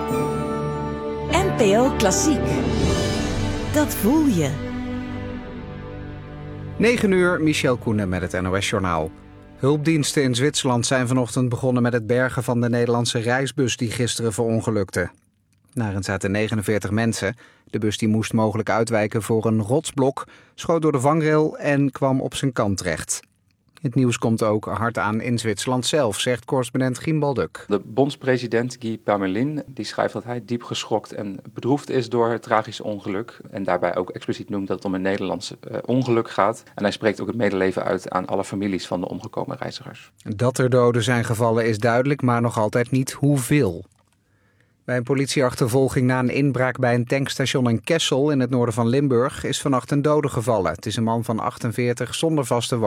NPO Klassiek. Dat voel je. 9 uur, Michel Koenen met het NOS-journaal. Hulpdiensten in Zwitserland zijn vanochtend begonnen met het bergen van de Nederlandse reisbus die gisteren verongelukte. Daarin zaten 49 mensen. De bus die moest mogelijk uitwijken voor een rotsblok, schoot door de vangrail en kwam op zijn kant terecht. Het nieuws komt ook hard aan in Zwitserland zelf, zegt correspondent Giem Balduk. De bondspresident Guy Parmelin die schrijft dat hij diep geschokt en bedroefd is door het tragische ongeluk. En daarbij ook expliciet noemt dat het om een Nederlands ongeluk gaat. En hij spreekt ook het medeleven uit aan alle families van de omgekomen reizigers. Dat er doden zijn gevallen is duidelijk, maar nog altijd niet hoeveel. Bij een politieachtervolging na een inbraak bij een tankstation in Kessel in het noorden van Limburg is vannacht een dode gevallen. Het is een man van 48 zonder vaste woning.